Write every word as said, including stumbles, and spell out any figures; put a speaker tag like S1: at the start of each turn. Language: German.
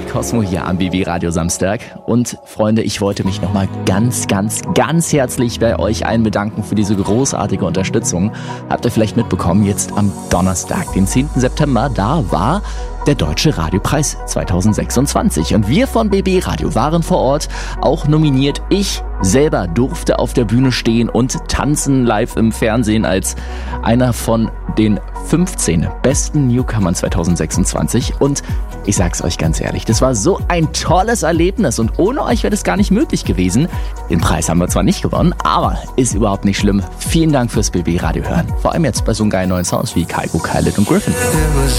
S1: Cosmo hier am B B Radio Samstag. Und Freunde, ich wollte mich nochmal ganz, ganz, ganz herzlich bei euch allen bedanken für diese großartige Unterstützung. Habt ihr vielleicht mitbekommen, jetzt am Donnerstag, den zehnten September, da war der Deutsche Radiopreis zweitausendsechsundzwanzig. Und wir von B B Radio waren vor Ort, auch nominiert. Ich selber durfte auf der Bühne stehen und tanzen live im Fernsehen als einer von den fünfzehn besten Newcomern zweitausendsechsundzwanzig. Und ich sag's euch ganz ehrlich, das war so ein tolles Erlebnis und ohne euch wäre das gar nicht möglich gewesen. Den Preis haben wir zwar nicht gewonnen, aber ist überhaupt nicht schlimm. Vielen Dank fürs B B Radio hören. Vor allem jetzt bei so einem geilen neuen Sounds wie Kygo, Khaled und Griffin.